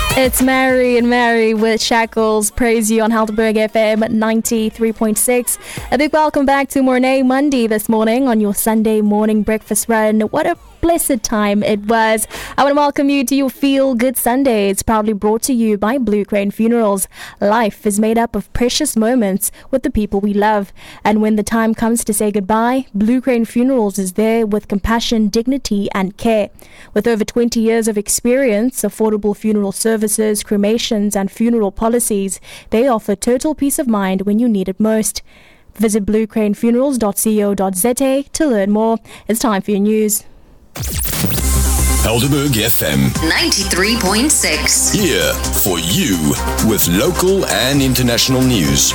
It's Mary and Mary with Shackles. Praise you on Helderberg FM 93.6. A big welcome back to Morning Monday this morning on your Sunday morning breakfast run. What a blessed time it was. I want to welcome you to your Feel Good Sunday. It's proudly brought to you by Blue Crane Funerals. Life is made up of precious moments with the people we love. And when the time comes to say goodbye, Blue Crane Funerals is there with compassion, dignity and care. With over 20 years of experience, affordable funeral services, cremations and funeral policies, they offer total peace of mind when you need it most. Visit bluecranefunerals.co.za to learn more. It's time for your news. Helderberg FM 93.6. here for you with local and international news.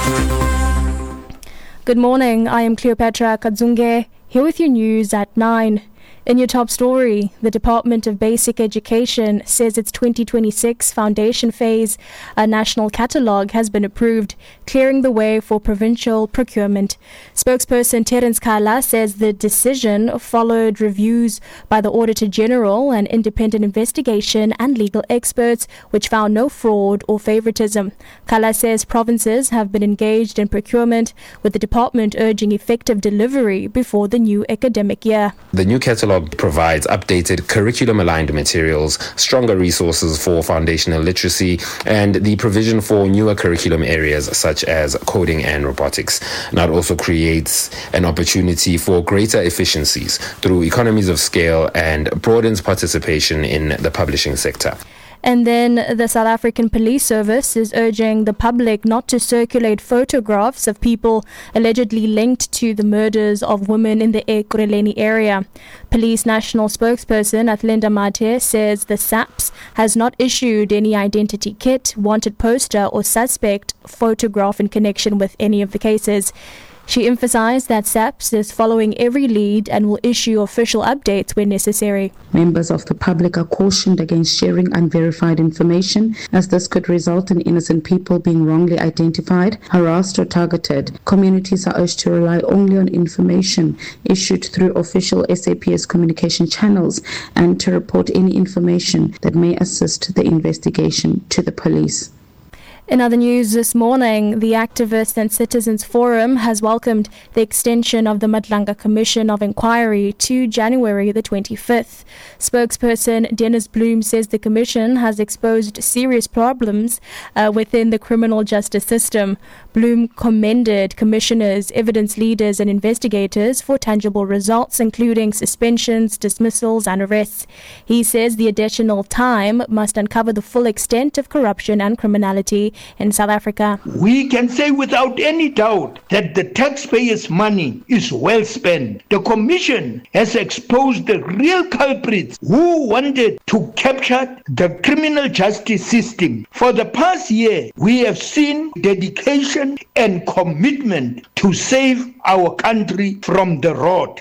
Good morning, I am Cleopatra Kadzunge, here with your news at 9. In your top story, the Department of Basic Education says its 2026 foundation phase national catalogue has been approved, clearing the way for provincial procurement. Spokesperson Terence Kala says the decision followed reviews by the Auditor General, an independent investigation and legal experts, which found no fraud or favoritism. Kala says provinces have been engaged in procurement, with the department urging effective delivery before the new academic year. The new catalogue provides updated curriculum-aligned materials, stronger resources for foundational literacy, and the provision for newer curriculum areas such as coding and robotics. Now it also creates an opportunity for greater efficiencies through economies of scale and broadens participation in the publishing sector. And then the South African Police Service is urging the public not to circulate photographs of people allegedly linked to the murders of women in the Ekurhuleni area. Police National Spokesperson Athlinda Mathe says the SAPS has not issued any identity kit, wanted poster or suspect photograph in connection with any of the cases. She emphasized that SAPS is following every lead and will issue official updates when necessary. Members of the public are cautioned against sharing unverified information, as this could result in innocent people being wrongly identified, harassed or targeted. Communities are urged to rely only on information issued through official SAPS communication channels and to report any information that may assist the investigation to the police. In other news this morning, the Activist and Citizens Forum has welcomed the extension of the Madlanga Commission of Inquiry to January the 25th. Spokesperson Dennis Bloom says the commission has exposed serious problems within the criminal justice system. Bloom commended commissioners, evidence leaders and investigators for tangible results, including suspensions, dismissals and arrests. He says the additional time must uncover the full extent of corruption and criminality in South Africa. We can say without any doubt that the taxpayers' money is well spent. The Commission has exposed the real culprits who wanted to capture the criminal justice system. For the past year, we have seen dedication and commitment to save our country from the rot.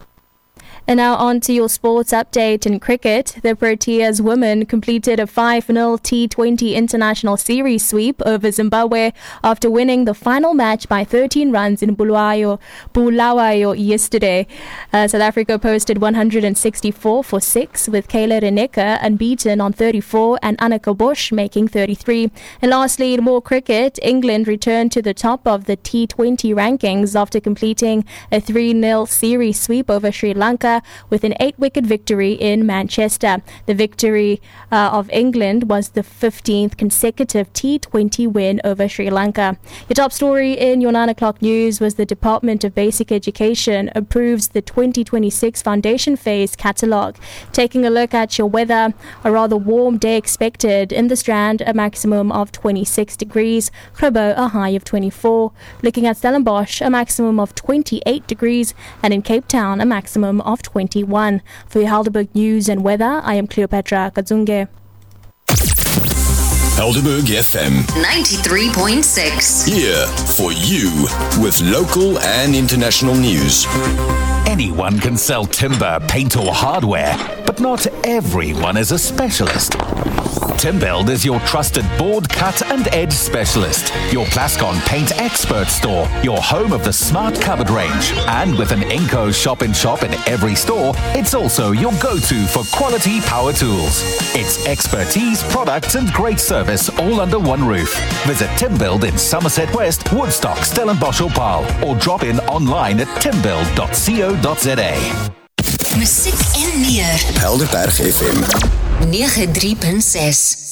And now on to your sports update in cricket. The Proteas women completed a 5-0 T20 International Series sweep over Zimbabwe after winning the final match by 13 runs in Bulawayo yesterday. South Africa posted 164 for 6, with Kayla Reneka unbeaten on 34 and Annika Bush making 33. And lastly, in more cricket, England returned to the top of the T20 rankings after completing a 3-0 series sweep over Sri Lanka with an 8-wicket victory in Manchester. The victory of England was the 15th consecutive T20 win over Sri Lanka. Your top story in your 9 o'clock news was the Department of Basic Education approves the 2026 foundation phase catalogue. Taking a look at your weather, a rather warm day expected in the Strand, a maximum of 26 degrees, Grabo a high of 24. Looking at Stellenbosch, a maximum of 28 degrees, and in Cape Town, a maximum of 21. For your Helderberg news and weather, I am Cleopatra Kadzunge. Helderberg FM 93.6. here for you with local and international news. Anyone can sell timber, paint or hardware, but not everyone is a specialist. Timbuild is your trusted board, cut and edge specialist, your Plascon paint expert store, your home of the smart cupboard range. And with an Inco shop-in-shop in every store, it's also your go-to for quality power tools. It's expertise, products and great service all under one roof. Visit Timbuild in Somerset West, Woodstock, Stellenbosch or Paarl, or drop in online at timbuild.co.za. Musiek en meer. Helderberg FM 93.6